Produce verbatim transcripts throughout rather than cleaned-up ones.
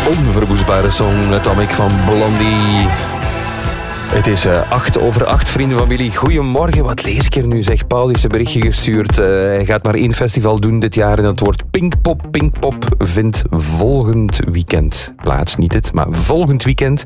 onverwoestbare song Atomic van Blondie. Het is uh, acht over acht, vrienden van Willy. Goedemorgen, wat lees ik hier nu? Zeg, Paul heeft een berichtje gestuurd. Uh, hij gaat maar één festival doen dit jaar en dat wordt Pinkpop. Pinkpop vindt volgend weekend plaats. Niet het, maar volgend weekend.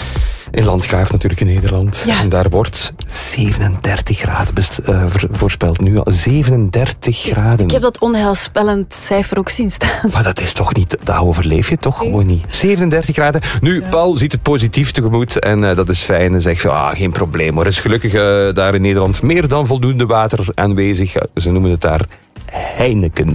In Landgraaf natuurlijk in Nederland. Ja. En daar wordt zevenendertig graden best, uh, voorspeld nu al. zevenendertig graden. Ik heb dat onheilspellend cijfer ook zien staan. Maar dat is toch niet... Dat overleef je toch gewoon niet. zevenendertig graden. Nu, ja. Paul ziet het positief tegemoet en uh, dat is fijn. En zegt, ah, geen probleem hoor. Er is gelukkig uh, daar in Nederland meer dan voldoende water aanwezig. Ze noemen het daar Heineken.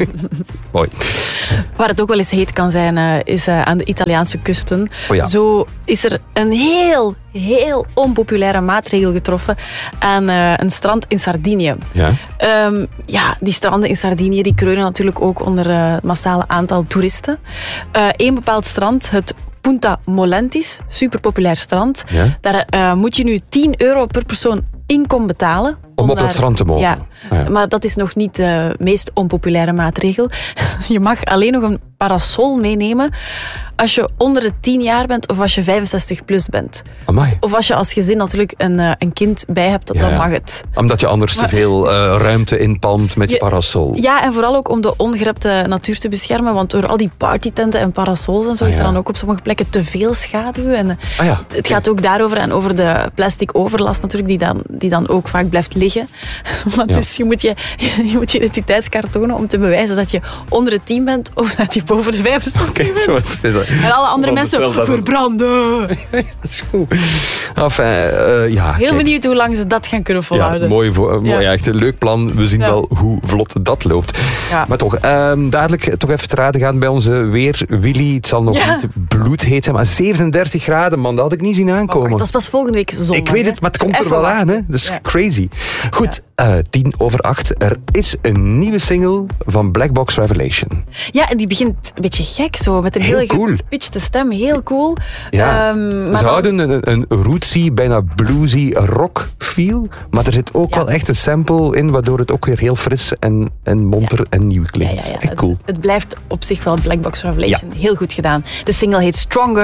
Mooi. Waar het ook wel eens heet kan zijn, uh, is uh, aan de Italiaanse kusten. Oh ja. Zo is er een heel, heel onpopulaire maatregel getroffen aan uh, een strand in Sardinië. Ja? Um, ja, die stranden in Sardinië die kreunen natuurlijk ook onder uh, het massale aantal toeristen. Eén uh, bepaald strand, het Punta Molentis, superpopulair strand. Ja? Daar uh, moet je nu tien euro per persoon inkom betalen. Om, om op daar, dat strand te mogen? Ja. Ah, ja, maar dat is nog niet de meest onpopulaire maatregel. Je mag alleen nog een parasol meenemen als je onder de tien jaar bent of als je vijfenzestig plus bent. Amai. Of als je als gezin natuurlijk een, een kind bij hebt, dan ja, mag het. Omdat je anders maar, te veel uh, ruimte inpalmt met je, je parasol. Ja, en vooral ook om de ongerepte natuur te beschermen, want door al die partytenten en parasols en zo ah, is er ja. dan ook op sommige plekken te veel schaduw. En ah, ja. Het gaat ook daarover en over de plastic overlast natuurlijk, die dan, die dan ook vaak blijft liggen. Want ja. Dus je moet je, je moet je identiteitskaart tonen om te bewijzen dat je onder de tien bent of dat je boven de vijfenzestig okay, bent. En alle andere mensen verbranden. Dat is goed. Enfin, uh, ja, Heel kijk. benieuwd hoe lang ze dat gaan kunnen volhouden. Ja, mooi, voor, mooi ja. echt een leuk plan. We zien ja. wel hoe vlot dat loopt. Ja. Maar toch, um, dadelijk toch even te raden gaan bij onze weer Willy. Het zal nog ja. niet bloedheet zijn, maar zevenendertig graden, man, dat had ik niet zien aankomen. Oh, dat is pas volgende week zondag. Ik weet het, maar het komt er wel wachten. aan. Hè? Dat is ja. crazy. Goed, uh, tien over acht. Er is een nieuwe single van Black Box Revelation. Ja, en die begint een beetje gek, zo, met een heel hele cool. gepitchte stem. Heel cool. Ja. Um, maar Ze dan... houden een, een rootsy, bijna bluesy rock feel, maar er zit ook ja. wel echt een sample in, waardoor het ook weer heel fris en, en monter ja. en nieuw klinkt. Ja, ja, ja. Echt cool. Het, het blijft op zich wel Black Box Revelation. Ja. Heel goed gedaan. De single heet Stronger.